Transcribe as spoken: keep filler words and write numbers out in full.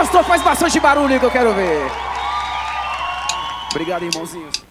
gostou, faz bastante barulho que eu quero ver. Obrigado, irmãozinhos.